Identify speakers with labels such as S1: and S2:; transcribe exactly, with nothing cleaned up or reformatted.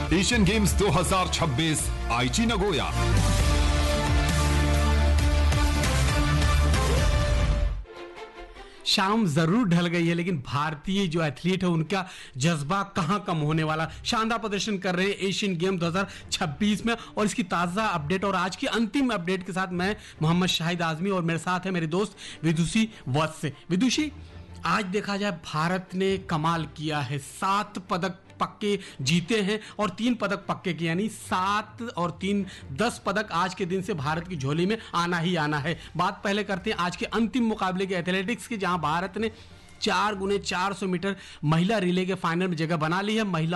S1: Asian games दो हज़ार छब्बीस आईची नगोया।
S2: शाम जरूर ढल गई है, लेकिन भारतीय जो एथलीट है उनका जज्बा कहां कम होने वाला। शानदार प्रदर्शन कर रहे हैं एशियन गेम दो हज़ार छब्बीस में। और इसकी ताज़ा अपडेट और आज की अंतिम अपडेट के साथ मैं मोहम्मद शाहिद आजमी और मेरे साथ है मेरे दोस्त विदुषी वत्स से। विदुषी, आज देखा जाए भारत ने कमाल किया है, सात पदक पक्के जीते हैं और तीन पदक पक्के किए, यानी सात और तीन दस पदक आज के दिन से भारत की झोली में आना ही आना है। बात पहले करते हैं आज के अंतिम मुकाबले के एथलेटिक्स की, जहां भारत ने चार गुने चार सौ मीटर महिला रिले के फाइनल में जगह बना ली है। महिला